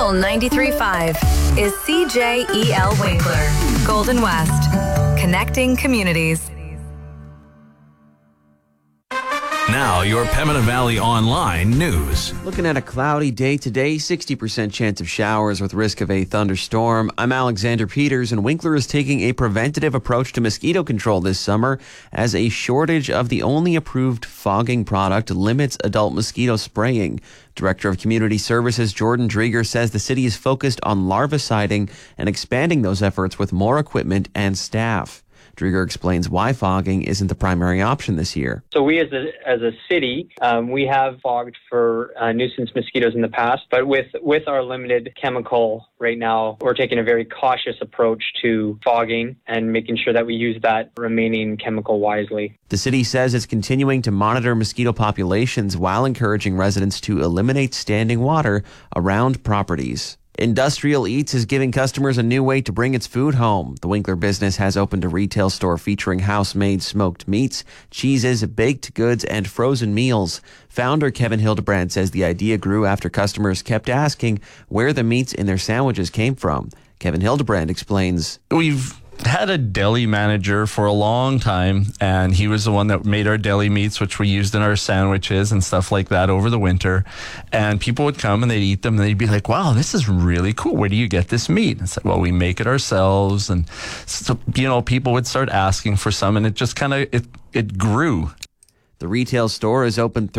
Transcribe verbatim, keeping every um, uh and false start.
Fuel ninety-three point five is C J E L Winkler, Golden West, connecting communities. Now, your Pembina Valley Online news. Looking at a cloudy day today, sixty percent chance of showers with risk of a thunderstorm. I'm Alexander Peters, and Winkler is taking a preventative approach to mosquito control this summer as a shortage of the only approved fogging product limits adult mosquito spraying. Director of Community Services Jordan Drieger says the city is focused on larviciding and expanding those efforts with more equipment and staff. Drieger explains why fogging isn't the primary option this year. So we as a as a city, um, we have fogged for uh, nuisance mosquitoes in the past, but with, with our limited chemical right now, we're taking a very cautious approach to fogging and making sure that we use that remaining chemical wisely. The city says it's continuing to monitor mosquito populations while encouraging residents to eliminate standing water around properties. Industrial Eats is giving customers a new way to bring its food home. The Winkler business has opened a retail store featuring house-made smoked meats, cheeses, baked goods, and frozen meals. Founder Kevin Hildebrand says the idea grew after customers kept asking where the meats in their sandwiches came from. Kevin Hildebrand explains, We've had a deli manager for a long time, and he was the one that made our deli meats, which we used in our sandwiches and stuff like that over the winter. And people would come and they'd eat them, and they'd be like, wow, this is really cool. Where do you get this meat? And it's like, well, we make it ourselves. And so, you know, people would start asking for some, and it just kind of, it, it grew. the retail store is open